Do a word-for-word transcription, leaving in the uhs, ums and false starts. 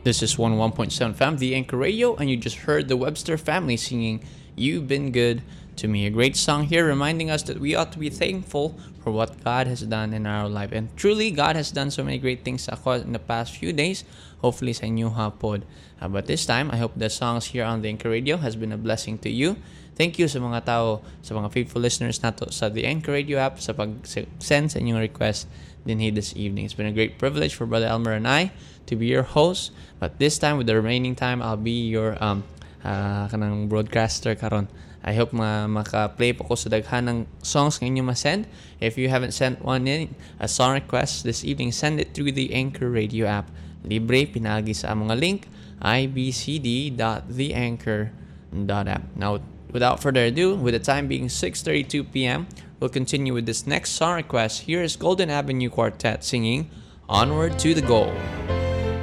This is one oh one point seven F M, the Anchor Radio, and you just heard the Webster family singing You've Been Good to Me. A great song here reminding us that we ought to be thankful for what God has done in our life. And truly, God has done so many great things sa ako in the past few days. Hopefully sa inyo ha pod. Uh, but this time, I hope the songs here on the Anchor Radio has been a blessing to you. Thank you sa mga tao, sa mga faithful listeners nato sa the Anchor Radio app sa pag-send sa inyong request din here this evening. It's been a great privilege for Brother Elmer and I to be your host. But this time, with the remaining time, I'll be your um uh, kanang broadcaster karon. I hope ma maka-play po ko sa daghan ng songs nga inyo ma-send. If you haven't sent one in, a song request this evening, send it through the Anchor Radio app. Libre, pinagi sa among link, i b c d dot the anchor dot app. Now, without further ado, with the time being six thirty-two p.m., we'll continue with this next song request. Here is Golden Avenue Quartet singing Onward to the Goal.